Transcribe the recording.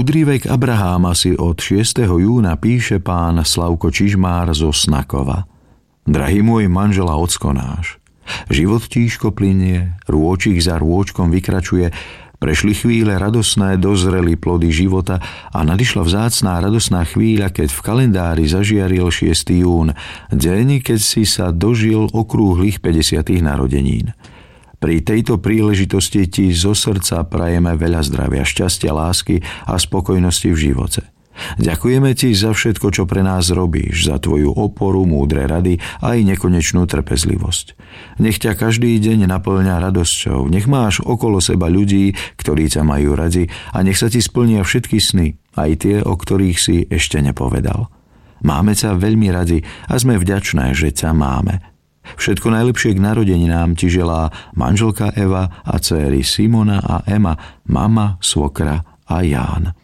Múdry vek Abraháma si od 6. júna píše pán Slavko Čižmár zo Snakova. Drahý môj manžel a ocko náš, život tížko plynie, rôčik za rôčkom vykračuje, prešli chvíle radosné, dozreli plody života a nadišla vzácná radosná chvíľa, keď v kalendári zažiaril 6. jún, deň, keď si sa dožil okrúhlych 50. narodenín. Pri tejto príležitosti ti zo srdca prajeme veľa zdravia, šťastia, lásky a spokojnosti v živote. Ďakujeme ti za všetko, čo pre nás robíš, za tvoju oporu, múdre rady a aj nekonečnú trpezlivosť. Nech ťa každý deň naplňa radosťou, nech máš okolo seba ľudí, ktorí ťa majú radi a nech sa ti splnia všetky sny, aj tie, o ktorých si ešte nepovedal. Máme ťa veľmi radi a sme vďačné, že ťa máme. Všetko najlepšie k narodeninám ti želá manželka Eva a dcéry Simona a Ema, mama, svokra a Ján.